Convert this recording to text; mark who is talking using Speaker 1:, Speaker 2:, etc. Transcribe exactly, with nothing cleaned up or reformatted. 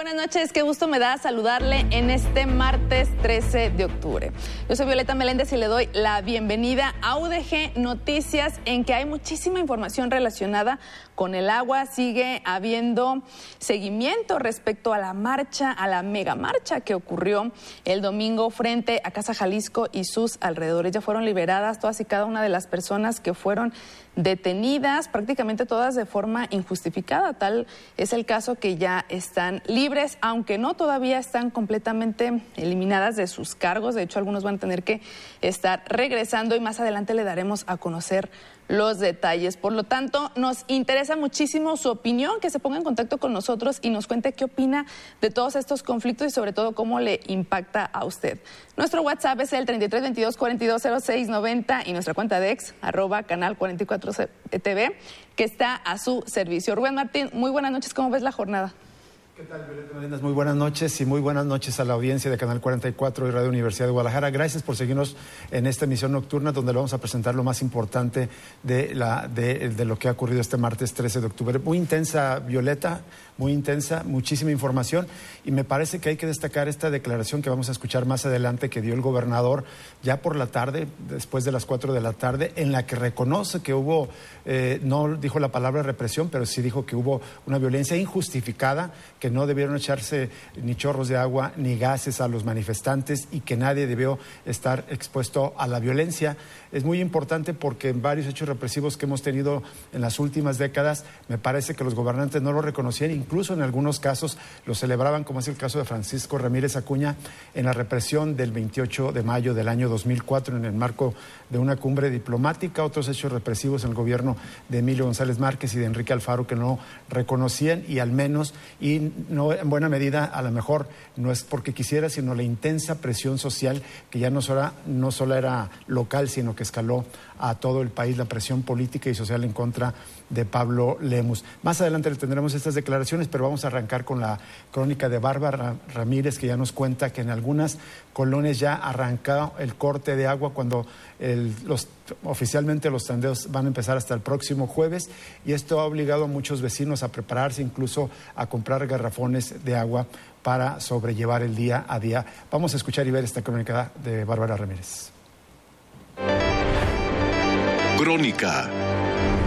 Speaker 1: buenas noches, qué gusto me da saludarle en este martes trece de octubre. Yo soy Violeta Meléndez y le doy la bienvenida a U D G Noticias, en que hay muchísima información relacionada con el agua. Sigue habiendo seguimiento respecto a la marcha, a la mega marcha que ocurrió el domingo frente a Casa Jalisco y sus alrededores. Ya fueron liberadas todas y cada una de las personas que fueron detenidas, prácticamente todas de forma injustificada. Tal es el caso que ya están libres, aunque no todavía están completamente eliminadas de sus cargos. De hecho, algunos van a tener que estar regresando y más adelante le daremos a conocer los detalles. Por lo tanto, nos interesa muchísimo su opinión, que se ponga en contacto con nosotros y nos cuente qué opina de todos estos conflictos y sobre todo cómo le impacta a usted. Nuestro WhatsApp es el treinta y tres veintidós cuarenta y dos cero seis noventa y nuestra cuenta de ex, arroba canal cuarenta y cuatro T V, que está a su servicio. Rubén Martín, muy buenas noches, ¿cómo ves la jornada?
Speaker 2: ¿Qué tal, Violeta Meléndez? Muy buenas noches y muy buenas noches a la audiencia de Canal cuarenta y cuatro y Radio Universidad de Guadalajara. Gracias por seguirnos en esta emisión nocturna donde le vamos a presentar lo más importante de, la, de, de lo que ha ocurrido este martes trece de octubre. Muy intensa, Violeta, muy intensa, muchísima información y me parece que hay que destacar esta declaración que vamos a escuchar más adelante que dio el gobernador ya por la tarde, después de las cuatro de la tarde, en la que reconoce que hubo, eh, no dijo la palabra represión, pero sí dijo que hubo una violencia injustificada, que no debieron echarse ni chorros de agua ni gases a los manifestantes y que nadie debió estar expuesto a la violencia. Es muy importante porque en varios hechos represivos que hemos tenido en las últimas décadas, me parece que los gobernantes no lo reconocían, incluso en algunos casos lo celebraban, como es el caso de Francisco Ramírez Acuña, en la represión del veintiocho de mayo del año dos mil cuatro en el marco de una cumbre diplomática, otros hechos represivos en el gobierno de Emilio González Márquez y de Enrique Alfaro que no reconocían y al menos, y no en buena medida, a lo mejor no es porque quisiera, sino la intensa presión social que ya no solo, no solo era local, sino que escaló a todo el país, la presión política y social en contra de Pablo Lemus. Más adelante le tendremos estas declaraciones, pero vamos a arrancar con la crónica de Bárbara Ramírez, que ya nos cuenta que en algunas colonias ya arrancó el corte de agua cuando el, los, oficialmente los tandeos van a empezar hasta el próximo jueves y esto ha obligado a muchos vecinos a prepararse, incluso a comprar garrafones de agua para sobrellevar el día a día. Vamos a escuchar y ver esta crónica de Bárbara Ramírez.
Speaker 3: Crónica